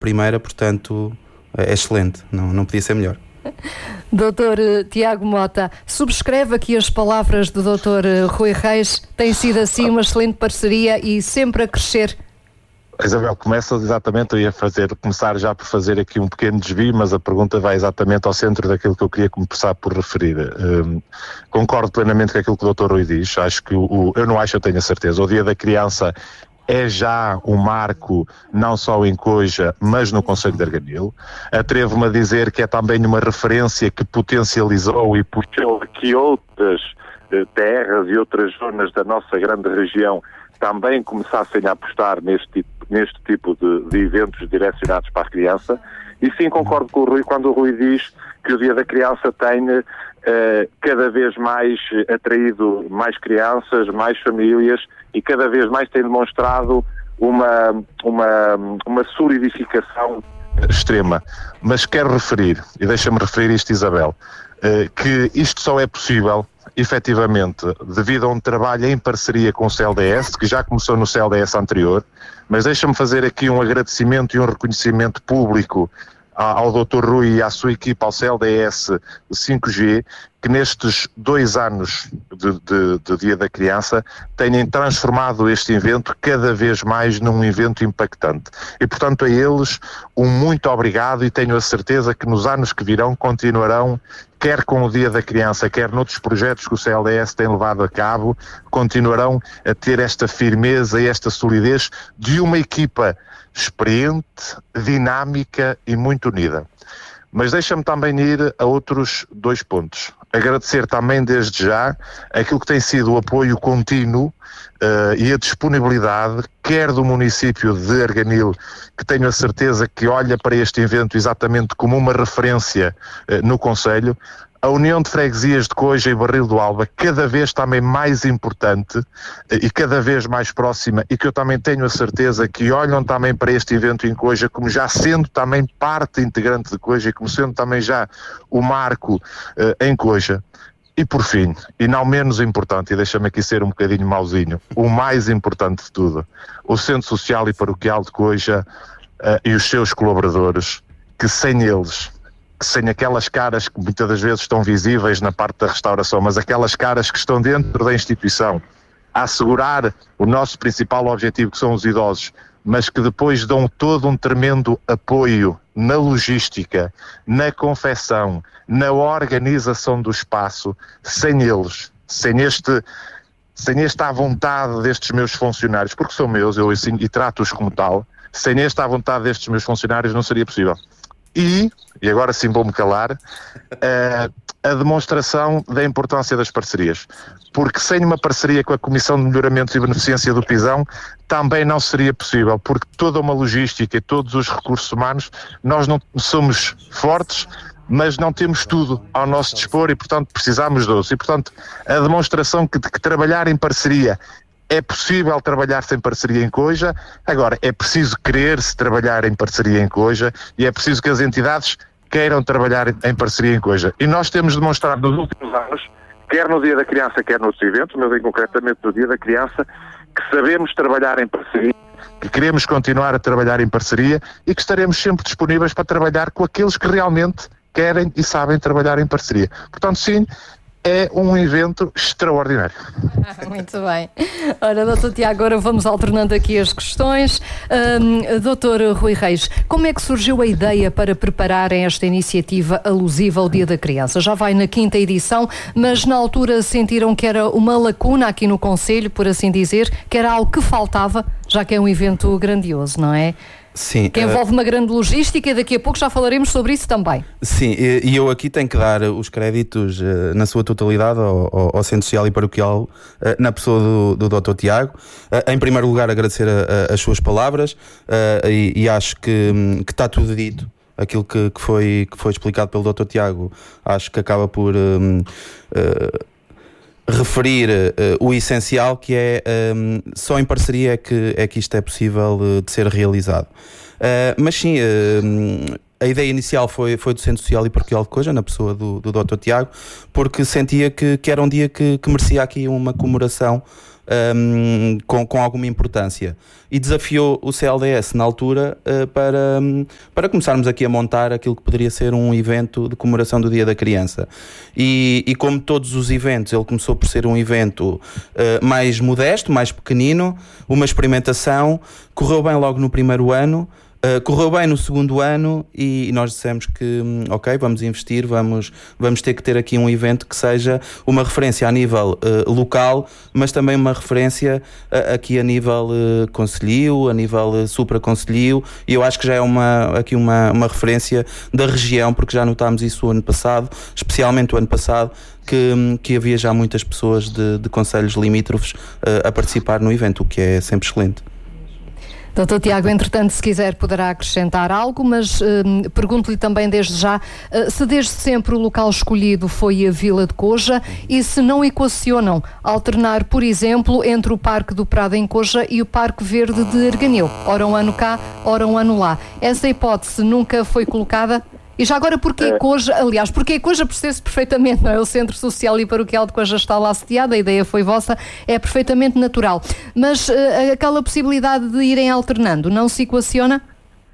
primeira, portanto é excelente, não podia ser melhor. Dr. Tiago Mota, subscreve aqui as palavras do Dr. Rui Reis. Tem sido assim uma excelente parceria e sempre a crescer. Isabel, eu ia começar já por fazer aqui um pequeno desvio, mas a pergunta vai exatamente ao centro daquilo que eu queria começar por referir. Concordo plenamente com aquilo que o Dr. Rui diz. Acho que eu tenho a certeza. O Dia da Criança é já um marco, não só em Coja, mas no Concelho de Arganil. Atrevo-me a dizer que é também uma referência que potencializou e puxou que outras terras e outras zonas da nossa grande região também começassem a apostar neste tipo de eventos direcionados para a criança. E sim, concordo com o Rui quando o Rui diz que o Dia da Criança tem cada vez mais atraído mais crianças, mais famílias e cada vez mais tem demonstrado uma solidificação extrema. Mas quero referir, e deixa-me referir isto, Isabel, que isto só é possível efetivamente devido a um trabalho em parceria com o CLDS, que já começou no CLDS anterior, mas deixa-me fazer aqui um agradecimento e um reconhecimento público ao Dr. Rui e à sua equipa, ao CLDS 5G, que nestes 2 anos de Dia da Criança tenham transformado este evento cada vez mais num evento impactante. E, portanto, a eles um muito obrigado e tenho a certeza que nos anos que virão continuarão, quer com o Dia da Criança, quer noutros projetos que o CLDS tem levado a cabo, continuarão a ter esta firmeza e esta solidez de uma equipa experiente, dinâmica e muito unida. Mas deixa-me também ir a outros 2 pontos. Agradecer também desde já aquilo que tem sido o apoio contínuo e a disponibilidade, quer do município de Arganil, que tenho a certeza que olha para este evento exatamente como uma referência no Concelho, a União de Freguesias de Coja e Barril do Alba, cada vez também mais importante e cada vez mais próxima, e que eu também tenho a certeza que olham também para este evento em Coja como já sendo também parte integrante de Coja e como sendo também já o marco em Coja. E por fim, e não menos importante, e deixa-me aqui ser um bocadinho mauzinho, o mais importante de tudo, o Centro Social e Paroquial de Coja e os seus colaboradores, que sem eles, sem aquelas caras que muitas das vezes estão visíveis na parte da restauração, mas aquelas caras que estão dentro da instituição a assegurar o nosso principal objetivo, que são os idosos, mas que depois dão todo um tremendo apoio na logística, na confecção, na organização do espaço. Sem eles, sem esta à vontade destes meus funcionários, porque são meus, eu assim, e trato-os como tal, sem esta à vontade destes meus funcionários não seria possível. E agora sim vou-me calar, a demonstração da importância das parcerias. Porque sem uma parceria com a Comissão de Melhoramento e Beneficência do Pisão também não seria possível, porque toda uma logística e todos os recursos humanos, nós não somos fortes, mas não temos tudo ao nosso dispor e, portanto, precisamos disso. E, portanto, a demonstração que trabalhar em parceria é possível trabalhar sem parceria em Coja. Agora, é preciso querer-se trabalhar em parceria em Coja e é preciso que as entidades queiram trabalhar em parceria em Coja. E nós temos demonstrado nos últimos anos, quer no Dia da Criança, quer noutros eventos, mas concretamente no Dia da Criança, que sabemos trabalhar em parceria, que queremos continuar a trabalhar em parceria e que estaremos sempre disponíveis para trabalhar com aqueles que realmente querem e sabem trabalhar em parceria. Portanto, sim, é um evento extraordinário. Muito bem. Ora, Dr. Tiago, agora vamos alternando aqui as questões. Dr. Rui Reis, como é que surgiu a ideia para prepararem esta iniciativa alusiva ao Dia da Criança? Já vai na 5ª edição, mas na altura sentiram que era uma lacuna aqui no Concelho, por assim dizer, que era algo que faltava, já que é um evento grandioso, não é? Sim, que envolve uma grande logística e daqui a pouco já falaremos sobre isso também. Sim, e eu aqui tenho que dar os créditos na sua totalidade ao Centro Social e Paroquial, na pessoa do Dr. Tiago. Em primeiro lugar, agradecer as suas palavras e acho que está tudo dito. Aquilo que foi explicado pelo Dr. Tiago, acho que acaba por referir o essencial, que é só em parceria é que isto é possível de ser realizado. Mas sim, A ideia inicial foi do Centro Social e Paroquial de Coja, na pessoa do Dr. Tiago, porque sentia que era um dia que merecia aqui uma comemoração com alguma importância, e desafiou o CLDS na altura para começarmos aqui a montar aquilo que poderia ser um evento de comemoração do Dia da Criança. E como todos os eventos, ele começou por ser um evento mais modesto, mais pequenino, uma experimentação, correu bem logo no primeiro ano. Correu bem no segundo ano e nós dissemos que ok, vamos investir, vamos ter que ter aqui um evento que seja uma referência a nível local, mas também uma referência aqui a nível concelhio, a nível supraconcelhio, e eu acho que já é aqui uma referência da região, porque já notámos isso o ano passado, especialmente o ano passado, que havia já muitas pessoas de concelhos limítrofes a participar no evento, o que é sempre excelente. Dr. Tiago, entretanto, se quiser poderá acrescentar algo, mas pergunto-lhe também desde já se desde sempre o local escolhido foi a Vila de Coja e se não equacionam alternar, por exemplo, entre o Parque do Prado em Coja e o Parque Verde de Arganil. Ora um ano cá, ora um ano lá. Essa hipótese nunca foi colocada? E já agora, porquê Coja? Aliás, porquê Coja percebe-se perfeitamente, não é? O Centro Social e Paroquial de Coja está lá sediado, a ideia foi vossa, é perfeitamente natural. Mas aquela possibilidade de irem alternando, não se equaciona?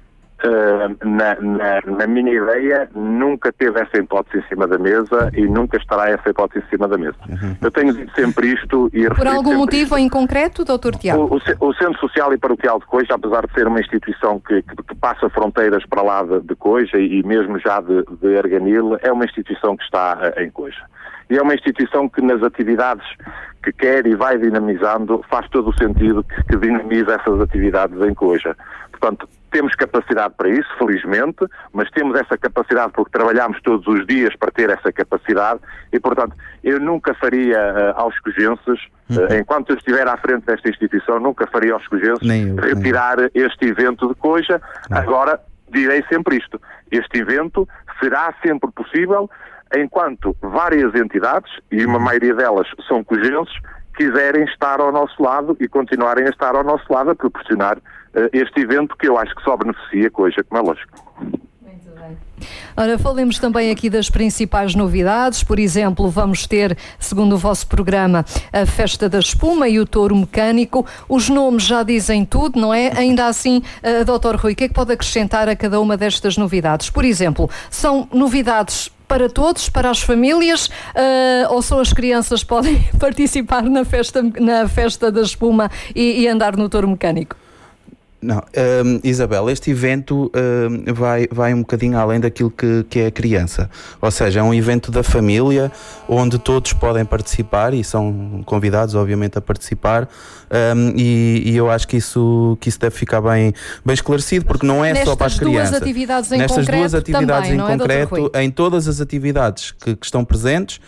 Na minha ideia, nunca teve essa hipótese em cima da mesa e nunca estará essa hipótese em cima da mesa. Eu tenho dito sempre isto e... Por algum motivo em concreto, Dr. Tiago? O Centro Social e Paroquial de Coja, apesar de ser uma instituição que passa fronteiras para lá de Coja e mesmo já de Arganil, é uma instituição que está em Coja. E é uma instituição que nas atividades que quer e vai dinamizando, faz todo o sentido que dinamiza essas atividades em Coja. Portanto, temos capacidade para isso, felizmente, mas temos essa capacidade porque trabalhamos todos os dias para ter essa capacidade e, portanto, eu nunca faria aos cojenses, enquanto eu estiver à frente desta instituição, nunca faria aos cojenses retirar este evento de Coja. Agora, direi sempre isto, este evento será sempre possível enquanto várias entidades, e uma maioria delas são cojenses, quiserem estar ao nosso lado e continuarem a estar ao nosso lado a proporcionar este evento que eu acho que só beneficia Coja, como é lógico. Muito bem. Ora, falemos também aqui das principais novidades. Por exemplo, vamos ter, segundo o vosso programa, a Festa da Espuma e o Touro Mecânico. Os nomes já dizem tudo, não é? Ainda assim, Dr. Rui, o que é que pode acrescentar a cada uma destas novidades? Por exemplo, são novidades para todos, para as famílias, ou só as crianças podem participar na festa da espuma e andar no touro mecânico? Não, Isabel, este evento vai um bocadinho além daquilo que é a criança, ou seja, é um evento da família onde todos podem participar e são convidados obviamente a participar, e eu acho que isso deve ficar bem esclarecido, porque não é só para as crianças. Nestas duas atividades em concreto, em todas as atividades que estão presentes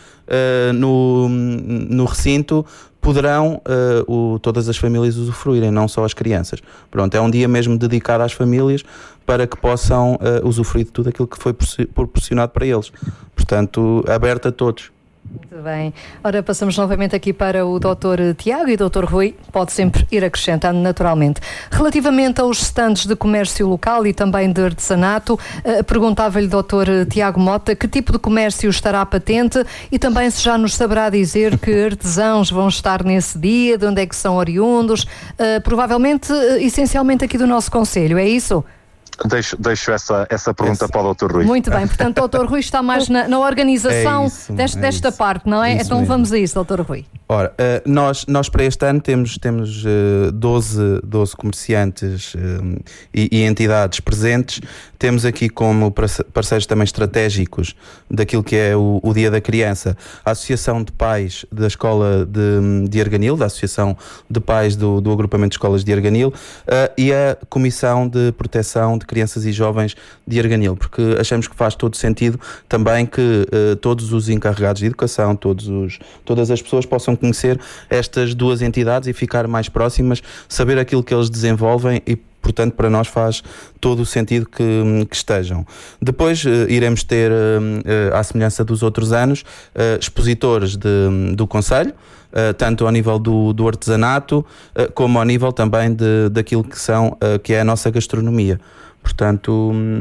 no recinto, poderão todas as famílias usufruírem, não só as crianças. Pronto, é um dia mesmo dedicado às famílias para que possam usufruir de tudo aquilo que foi proporcionado para eles. Portanto, aberto a todos. Muito bem. Ora, passamos novamente aqui para o Dr. Tiago e Dr. Rui, pode sempre ir acrescentando naturalmente. Relativamente aos stands de comércio local e também de artesanato, perguntava-lhe Dr. Tiago Mota que tipo de comércio estará patente e também se já nos saberá dizer que artesãos vão estar nesse dia, de onde é que são oriundos, provavelmente, essencialmente aqui do nosso concelho, é isso? Deixo essa pergunta para o Dr. Rui. Muito bem, portanto o Dr. Rui está mais na organização desta parte, não é? Então vamos a isso, Dr. Rui. Ora, nós para este ano temos 12 comerciantes e entidades presentes. Temos aqui como parceiros também estratégicos daquilo que é o Dia da Criança, a Associação de Pais da Escola de Arganil, da Associação de Pais do Agrupamento de Escolas de Arganil, e a Comissão de Proteção de Crianças e Jovens de Arganil, porque achamos que faz todo sentido também que todos os encarregados de educação, todas as pessoas possam conhecer estas duas entidades e ficar mais próximas, saber aquilo que eles desenvolvem e, portanto, para nós faz todo o sentido que estejam. Depois iremos ter, à semelhança dos outros anos, expositores do Concelho, tanto ao nível do artesanato, como ao nível também daquilo que é a nossa gastronomia. Portanto,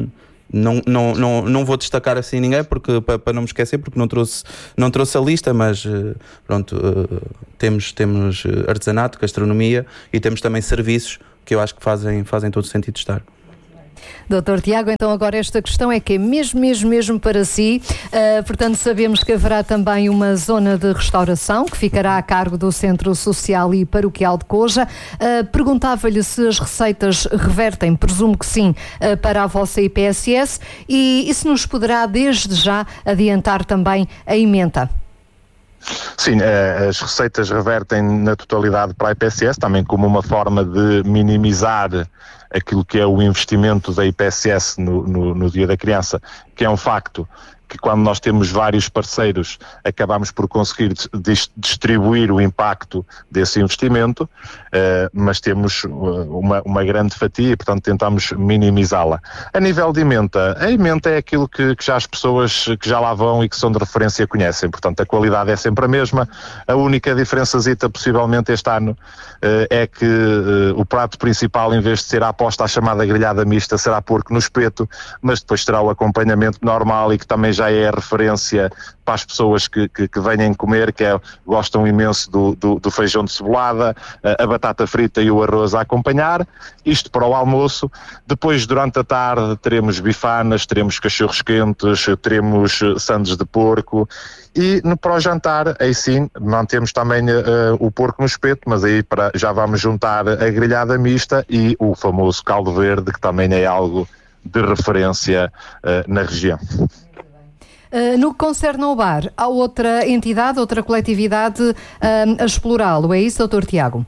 Não vou destacar assim ninguém para não me esquecer, porque não trouxe a lista, mas pronto, temos artesanato, gastronomia e temos também serviços que eu acho que fazem todo o sentido de estar. Doutor Tiago, então agora esta questão é que é mesmo para si, portanto sabemos que haverá também uma zona de restauração que ficará a cargo do Centro Social e Paroquial de Coja. Perguntava-lhe se as receitas revertem, presumo que sim, para a vossa IPSS e se nos poderá desde já adiantar também a ementa. Sim, as receitas revertem na totalidade para a IPSS, também como uma forma de minimizar aquilo que é o investimento da IPSS no Dia da Criança, que é um facto que quando nós temos vários parceiros acabamos por conseguir distribuir o impacto desse investimento, mas temos uma grande fatia e portanto tentamos minimizá-la. A nível de ementa, a ementa é aquilo que já as pessoas que já lá vão e que são de referência conhecem, portanto a qualidade é sempre a mesma. A única diferençazita possivelmente este ano é que o prato principal, em vez de ser a aposta à chamada grelhada mista, será porco no espeto, mas depois terá o acompanhamento normal e que também já é a referência para as pessoas que venham comer, gostam imenso do feijão de cebolada, a batata frita e o arroz a acompanhar, isto para o almoço. Depois, durante a tarde, teremos bifanas, teremos cachorros quentes, teremos sandes de porco e para o jantar, aí sim, mantemos também o porco no espeto, mas aí já vamos juntar a grelhada mista e o famoso caldo verde, que também é algo de referência na região. No que concerne ao bar, há outra entidade, outra coletividade a explorá-lo, é isso, Dr. Tiago?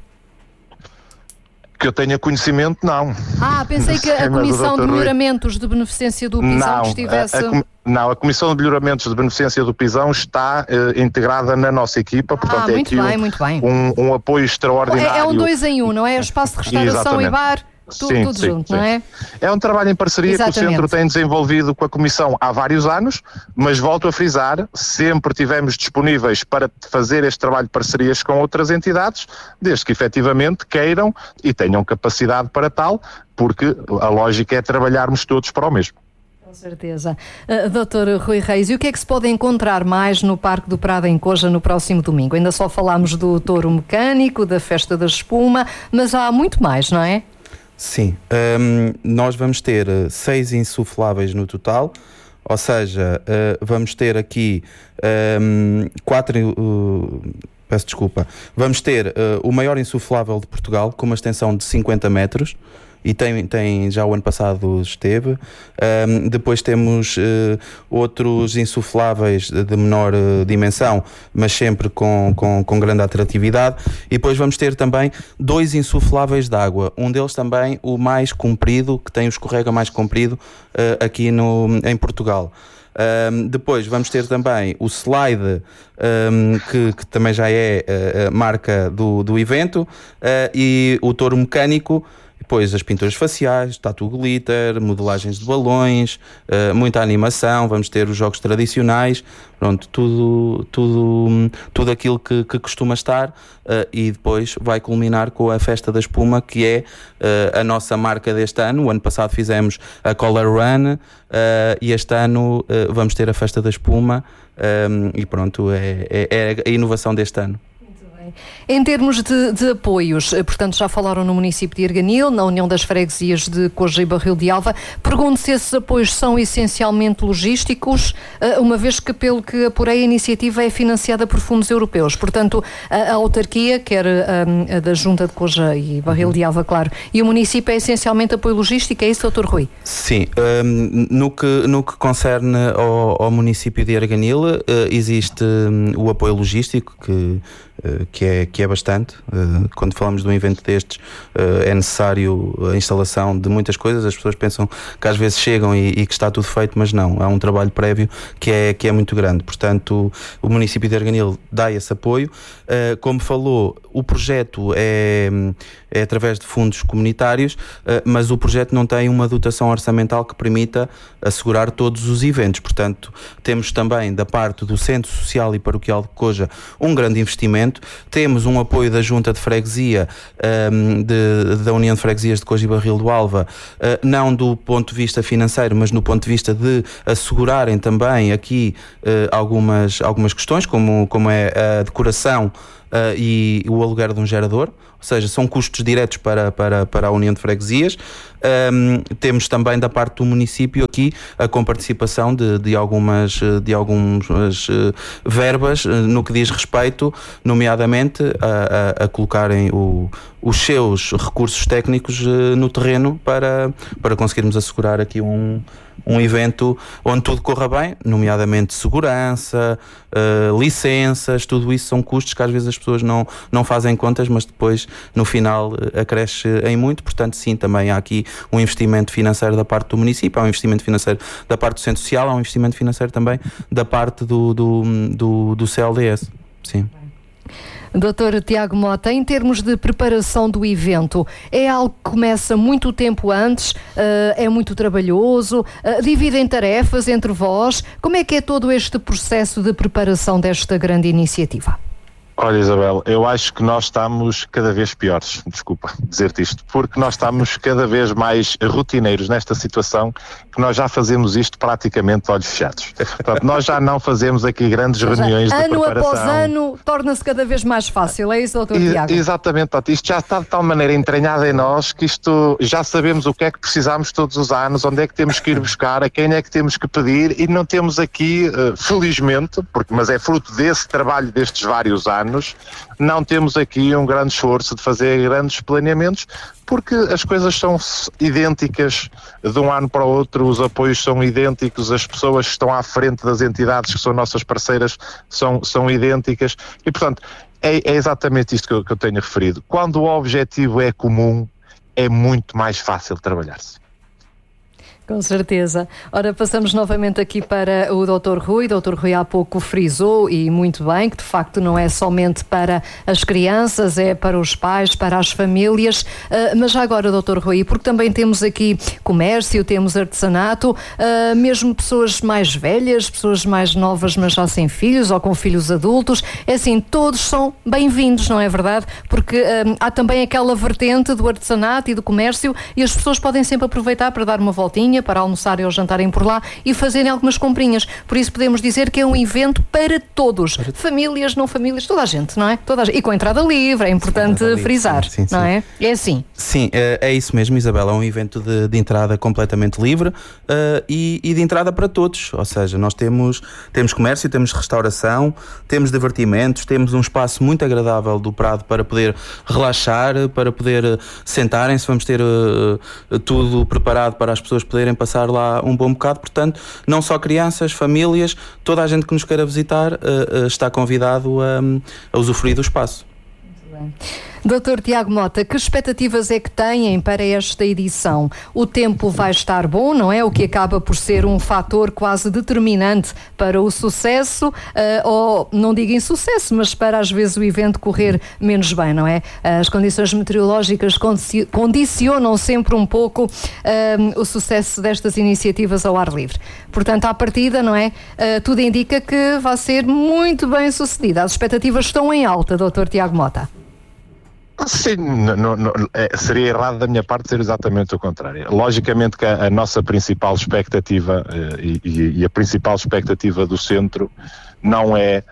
Que eu tenha conhecimento, não. Pensei que a Comissão de Melhoramentos de Beneficência do Pisão estivesse... Não, a Comissão de Melhoramentos de Beneficência do Pisão está integrada na nossa equipa, portanto é aqui muito bem. Um apoio extraordinário. É um 2 em 1, não é? Espaço de restauração e bar... Tudo junto, não é? É um trabalho em parceria que o Centro tem desenvolvido com a Comissão há vários anos, mas volto a frisar, sempre tivemos disponíveis para fazer este trabalho de parcerias com outras entidades, desde que efetivamente queiram e tenham capacidade para tal, porque a lógica é trabalharmos todos para o mesmo. Com certeza. Dr. Rui Reis, e o que é que se pode encontrar mais no Parque do Prado em Coja no próximo domingo? Ainda só falámos do touro mecânico, da festa da espuma, mas há muito mais, não é? Sim, nós vamos ter 6 insufláveis no total, ou seja, vamos ter aqui 4... peço desculpa. Vamos ter o maior insuflável de Portugal, com uma extensão de 50 metros, e já o ano passado esteve. Depois temos outros insufláveis de menor dimensão, mas sempre com grande atratividade. E depois vamos ter também 2 insufláveis de água, um deles também o mais comprido, que tem o escorrega mais comprido aqui em Portugal. Depois vamos ter também o slide, que também já é a marca do evento, e o touro mecânico. Depois as pinturas faciais, tatu glitter, modelagens de balões, muita animação, vamos ter os jogos tradicionais, pronto, tudo aquilo que costuma estar, e depois vai culminar com a Festa da Espuma, que é a nossa marca deste ano. O ano passado fizemos a Color Run, e este ano vamos ter a Festa da Espuma, e pronto, é a inovação deste ano. Em termos de apoios, portanto já falaram no município de Arganil, na União das Freguesias de Coja e Barril de Alva. Pergunto se esses apoios são essencialmente logísticos, uma vez que, pelo que apurei, a iniciativa é financiada por fundos europeus. Portanto, a autarquia, quer a da Junta de Coja e Barril de Alva, claro, e o município é essencialmente apoio logístico, é isso, Dr. Rui? Sim, no que concerne ao município de Arganil, existe o apoio logístico, que é bastante. Quando falamos de um evento destes, é necessário a instalação de muitas coisas. As pessoas pensam que às vezes chegam e que está tudo feito, mas não, há um trabalho prévio que é muito grande. Portanto, o município de Arganil dá esse apoio. Como falou, o projeto é através de fundos comunitários, mas o projeto não tem uma dotação orçamental que permita assegurar todos os eventos. Portanto, temos também da parte do Centro Social e Paroquial de Coja um grande investimento, evento. Temos um apoio da Junta de Freguesia, da União de Freguesias de Coja e Barril do Alva, não do ponto de vista financeiro, mas no ponto de vista de assegurarem também aqui algumas questões, como é a decoração e o aluguer de um gerador, ou seja, são custos diretos para a União de Freguesias. Temos também da parte do município aqui a comparticipação de algumas verbas no que diz respeito, nomeadamente a colocarem os seus recursos técnicos no terreno para conseguirmos assegurar aqui um evento onde tudo corra bem, nomeadamente segurança, licenças, tudo isso são custos que às vezes as pessoas não fazem contas, mas depois no final acresce em muito. Portanto, sim, também há aqui um investimento financeiro da parte do município, há um investimento financeiro da parte do Centro Social, há um investimento financeiro também da parte do CLDS. Sim. Dr. Tiago Mota, em termos de preparação do evento, é algo que começa muito tempo antes, é muito trabalhoso, dividem tarefas entre vós? Como é que é todo este processo de preparação desta grande iniciativa? Olha, Isabel, eu acho que nós estamos cada vez piores, desculpa dizer-te isto, porque nós estamos cada vez mais rotineiros nesta situação, que nós já fazemos isto praticamente de olhos fechados. Portanto, nós já não fazemos aqui grandes reuniões de preparação. Ano após ano torna-se cada vez mais fácil, é isso, Dr. Tiago? Exatamente, isto já está de tal maneira entranhado em nós que isto já sabemos o que é que precisamos todos os anos, onde é que temos que ir buscar, a quem é que temos que pedir, e não temos aqui, felizmente, mas é fruto desse trabalho destes vários anos, não temos aqui um grande esforço de fazer grandes planeamentos, porque as coisas são idênticas de um ano para o outro, os apoios são idênticos, as pessoas que estão à frente das entidades que são nossas parceiras são idênticas, e portanto é exatamente isto que eu tenho referido. Quando o objetivo é comum, é muito mais fácil trabalhar-se. Com certeza. Ora, passamos novamente aqui para o Dr. Rui. O Dr. Rui há pouco frisou, e muito bem, que de facto não é somente para as crianças, é para os pais, para as famílias. Mas já agora, Dr. Rui, porque também temos aqui comércio, temos artesanato, mesmo pessoas mais velhas, pessoas mais novas, mas já sem filhos ou com filhos adultos, é assim, todos são bem-vindos, não é verdade? Porque há também aquela vertente do artesanato e do comércio, e as pessoas podem sempre aproveitar para dar uma voltinha, para almoçarem ou jantarem por lá e fazerem algumas comprinhas. Por isso podemos dizer que é um evento para todos. Famílias, não famílias, toda a gente, não é? E com entrada livre, é importante frisar, sim, não é? É assim. Sim, é isso mesmo, Isabela. É um evento de entrada completamente livre e de entrada para todos. Ou seja, nós temos comércio, temos restauração, temos divertimentos, temos um espaço muito agradável do Prado para poder relaxar, para poder sentarem-se. Vamos ter tudo preparado para as pessoas poderem passar lá um bom bocado. Portanto, não só crianças, famílias, toda a gente que nos queira visitar está convidado a usufruir do espaço. Muito bem. Dr. Tiago Mota, que expectativas é que têm para esta edição? O tempo vai estar bom, não é? O que acaba por ser um fator quase determinante para o sucesso, ou não digo insucesso, mas para às vezes o evento correr menos bem, não é? As condições meteorológicas condicionam sempre um pouco o sucesso destas iniciativas ao ar livre. Portanto, à partida, não é? Tudo indica que vai ser muito bem sucedida. As expectativas estão em alta, Dr. Tiago Mota. Sim, seria errado da minha parte dizer exatamente o contrário. Logicamente que a nossa principal expectativa e a principal expectativa do centro não é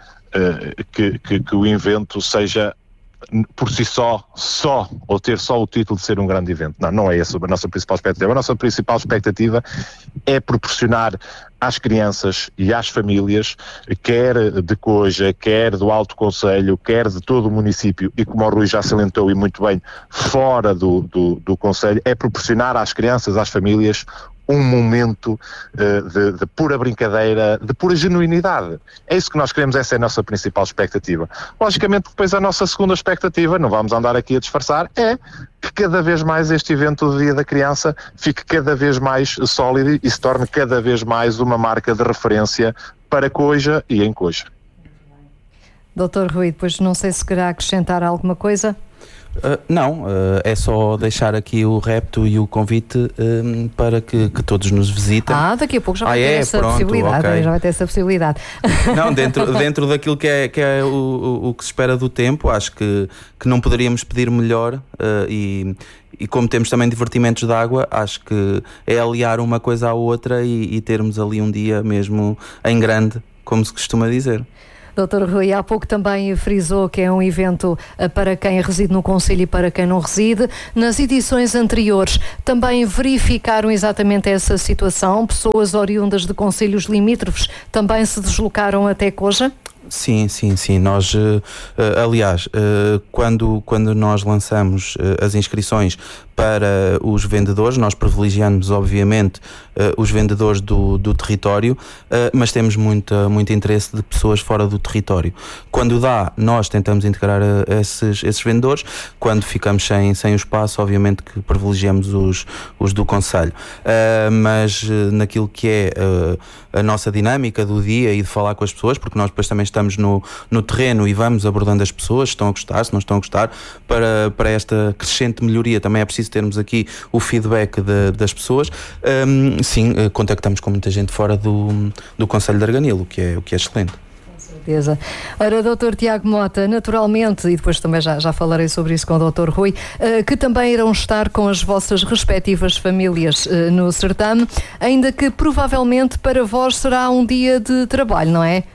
que o evento seja por si só, ou ter só o título de ser um grande evento. Não é essa a nossa principal expectativa. A nossa principal expectativa é proporcionar às crianças e às famílias, quer de Coja, quer do Alto Concelho, quer de todo o município, e como o Rui já salientou e muito bem, fora do Concelho, é proporcionar às crianças, às famílias, um momento de pura brincadeira, de pura genuinidade. É isso que nós queremos, essa é a nossa principal expectativa. Logicamente, depois a nossa segunda expectativa, não vamos andar aqui a disfarçar, é que cada vez mais este evento do Dia da Criança fique cada vez mais sólido e se torne cada vez mais uma marca de referência para Coja e em Coja. Dr. Rui, depois não sei se querá acrescentar alguma coisa. Não, é só deixar aqui o repto e o convite para que todos nos visitem. Daqui a pouco já vai ter essa possibilidade. Okay. Já vai ter essa possibilidade. Não, dentro daquilo que é o que se espera do tempo, acho que não poderíamos pedir melhor e como temos também divertimentos de água, acho que é aliar uma coisa à outra e termos ali um dia mesmo em grande, como se costuma dizer. Dr. Rui, há pouco também frisou que é um evento para quem reside no concelho e para quem não reside. Nas edições anteriores também verificaram exatamente essa situação? Pessoas oriundas de concelhos limítrofes também se deslocaram até Coja? Sim. Nós, aliás, quando nós lançamos as inscrições para os vendedores, nós privilegiamos, obviamente, os vendedores do território, mas temos muito interesse de pessoas fora do território. Quando dá, nós tentamos integrar esses vendedores. Quando ficamos sem o espaço, obviamente que privilegiamos os do concelho. Mas naquilo que é a nossa dinâmica do dia e de falar com as pessoas, porque nós depois também estamos no terreno e vamos abordando as pessoas, se estão a gostar, se não estão a gostar, para esta crescente melhoria também é preciso termos aqui o feedback das pessoas. Sim, contactamos com muita gente fora do concelho de Arganil, o que é excelente. Certeza. Ora, Dr. Tiago Mota, naturalmente, e depois também já falarei sobre isso com o Dr. Rui, que também irão estar com as vossas respectivas famílias no certame, ainda que provavelmente para vós será um dia de trabalho, não é?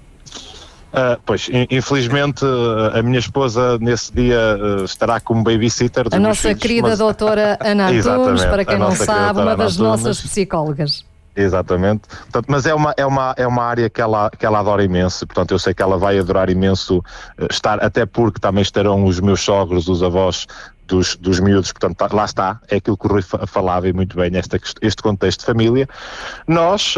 Pois, infelizmente a minha esposa nesse dia estará como babysitter dos a meus nossa filhos, querida doutora Ana Antunes, para quem não sabe, uma das nossas psicólogas. Exatamente. Portanto, mas é uma área que ela adora imenso. Portanto, eu sei que ela vai adorar imenso estar, até porque também estarão os meus sogros, os avós dos miúdos. Portanto, lá está, é aquilo que o Rui falava e muito bem, este contexto de família. Nós,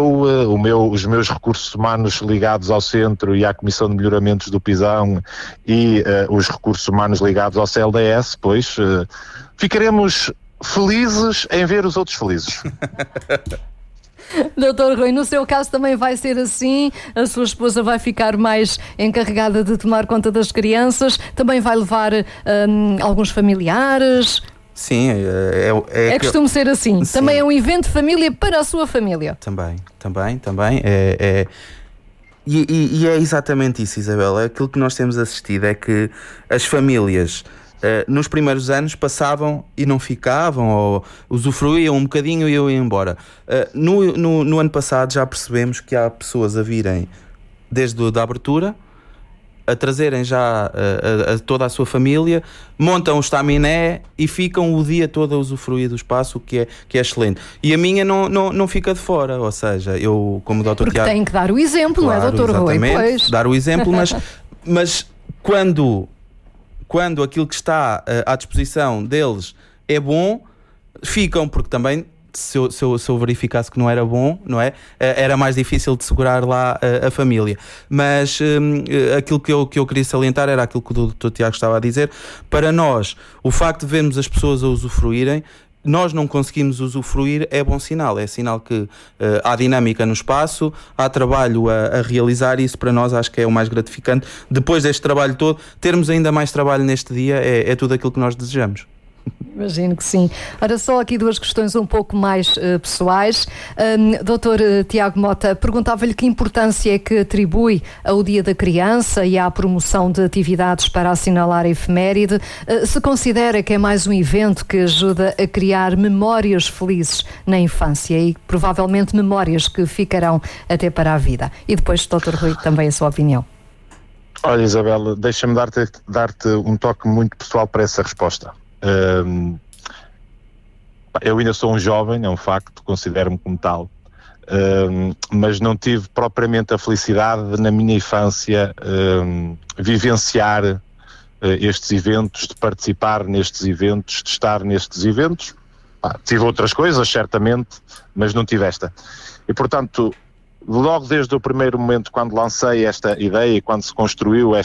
os meus recursos humanos ligados ao centro e à Comissão de Melhoramentos do Pisão e os recursos humanos ligados ao CLDS, pois ficaremos felizes em ver os outros felizes. Doutor Rui, no seu caso também vai ser assim? A sua esposa vai ficar mais encarregada de tomar conta das crianças? Também vai levar alguns familiares? Sim, costume ser assim. Sim. Também é um evento de família para a sua família. Também. E é exatamente isso, Isabel. Aquilo que nós temos assistido é que as famílias nos primeiros anos passavam e não ficavam, ou usufruíam um bocadinho e eu ia embora. No ano passado já percebemos que há pessoas a virem desde a abertura, a trazerem já toda a sua família, montam o estaminé e ficam o dia todo a usufruir do espaço, o que é excelente. E a minha não fica de fora, ou seja, eu como Dr. Porque Tiago... tem que dar o exemplo, claro, não é, Dr. Rui? Pois. Dar o exemplo, mas quando aquilo que está à disposição deles é bom, ficam, porque também se eu verificasse que não era bom, não é? Era mais difícil de segurar lá a família. Mas aquilo que eu queria salientar era aquilo que o Dr. Tiago estava a dizer. Para nós, o facto de vermos as pessoas a usufruírem, nós não conseguimos usufruir, é bom sinal. É sinal que há dinâmica no espaço, há trabalho a realizar, e isso para nós acho que é o mais gratificante. Depois deste trabalho todo, termos ainda mais trabalho neste dia é tudo aquilo que nós desejamos. Imagino que sim. Ora, só aqui duas questões um pouco mais pessoais. Dr. Tiago Mota, perguntava-lhe que importância é que atribui ao Dia da Criança e à promoção de atividades para assinalar a efeméride. Se considera que é mais um evento que ajuda a criar memórias felizes na infância e provavelmente memórias que ficarão até para a vida. E depois, Dr. Rui, também a sua opinião. Olha, Isabel, deixa-me dar-te um toque muito pessoal para essa resposta. Eu ainda sou um jovem, é um facto, considero-me como tal, mas não tive propriamente a felicidade na minha infância vivenciar estes eventos, de participar nestes eventos, de estar nestes eventos. Tive outras coisas, certamente, mas não tive esta. E, portanto, logo desde o primeiro momento, quando lancei esta ideia e quando se construiu